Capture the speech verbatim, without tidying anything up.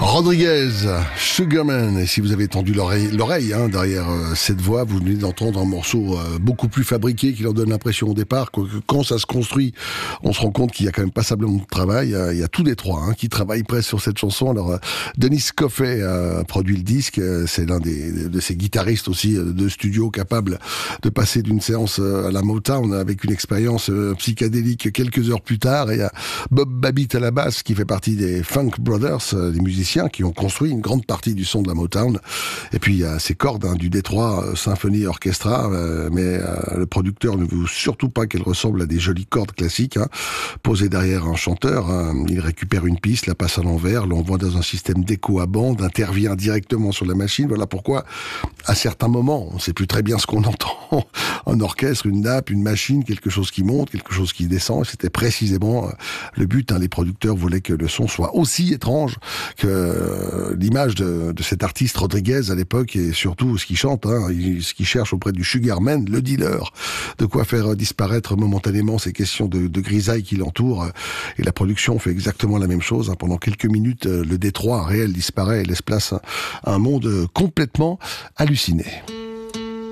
Rodriguez, Sugarman, et si vous avez tendu l'oreille, l'oreille hein, derrière euh, cette voix, vous venez d'entendre un morceau euh, beaucoup plus fabriqué qui leur donne l'impression au départ que, que quand ça se construit, on se rend compte qu'il y a quand même passablement de travail. Euh, il y a tous les trois hein, qui travaillent presque sur cette chanson. Alors, euh, Dennis Coffey a produit le disque, euh, c'est l'un des, de ces guitaristes aussi euh, de studio capables de passer d'une séance euh, à la Motown avec une expérience euh, psychédélique quelques heures plus tard. Et il y a Bob Babbitt à la basse qui fait partie des Funk Brothers, euh, des musiciens qui ont construit une grande partie du son de la Motown. Et puis il y a ces cordes hein, du Détroit euh, Symphony Orchestra, euh, mais euh, le producteur ne veut surtout pas qu'elle ressemble à des jolies cordes classiques hein, posées derrière un chanteur. Hein. Il récupère une piste, la passe à l'envers, l'envoie dans un système d'écho à bande, intervient directement sur la machine. Voilà pourquoi, à certains moments, on ne sait plus très bien ce qu'on entend. Un orchestre, une nappe, une machine, quelque chose qui monte, quelque chose qui descend. C'était précisément euh, le but. Hein. Les producteurs voulaient que le son soit aussi étrange que Euh, l'image de, de cet artiste Rodriguez à l'époque et surtout ce qu'il chante, hein, ce qu'il cherche auprès du Sugarman, le dealer, de quoi faire disparaître momentanément ces questions de, de grisaille qui l'entourent. Et la production fait exactement la même chose. Hein. Pendant quelques minutes, le Détroit réel disparaît et laisse place à un monde complètement halluciné.